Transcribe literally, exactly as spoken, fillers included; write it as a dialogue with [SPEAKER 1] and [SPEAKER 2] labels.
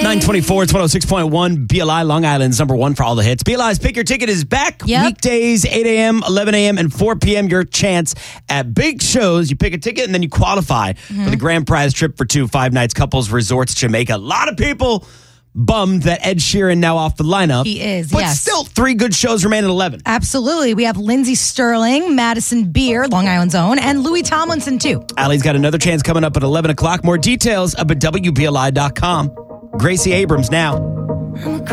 [SPEAKER 1] nine twenty-four, it's one oh six point one. B L I, Long Island's number one for all the hits. B L I's Pick Your Ticket is back.
[SPEAKER 2] Yep.
[SPEAKER 1] Weekdays, eight a.m., eleven a.m., and four p.m. Your chance at big shows. You pick a ticket, and then you qualify mm-hmm. for the grand prize trip for two, five nights, couples, resorts, Jamaica. A lot of people bummed that Ed Sheeran now off the lineup.
[SPEAKER 2] He is,
[SPEAKER 1] but
[SPEAKER 2] yes.
[SPEAKER 1] still, three good shows remain at eleven.
[SPEAKER 2] Absolutely. We have Lindsey Sterling, Madison Beer, Long Island's own, and Louis Tomlinson, too.
[SPEAKER 1] Allie's got another chance coming up at eleven o'clock. More details up at W B L I dot com. Gracie Abrams now.